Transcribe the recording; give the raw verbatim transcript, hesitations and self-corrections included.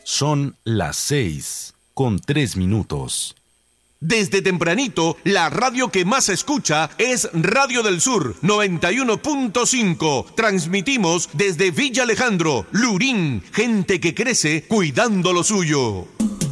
Son las seis con tres minutos. Desde tempranito, la radio que más se escucha es Radio del Sur noventa y uno punto cinco. Transmitimos desde Villa Alejandro, Lurín, gente que crece cuidando lo suyo.